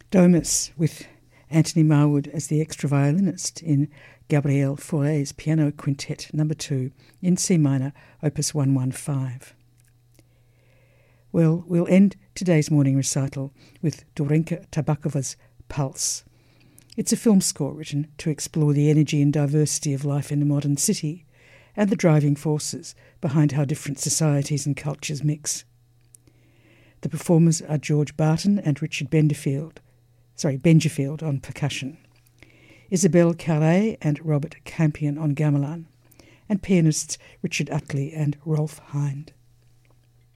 Domus with Anthony Marwood as the extra violinist in Gabriel Fauré's Piano Quintet No. 2 in C minor, opus 115. Well, we'll end today's morning recital with Dorinka Tabakova's Pulse. It's a film score written to explore the energy and diversity of life in the modern city and the driving forces behind how different societies and cultures mix. The performers are George Barton and Richard Benjafield on percussion, Isabelle Carré and Robert Campion on gamelan, and pianists Richard Utley and Rolf Hind.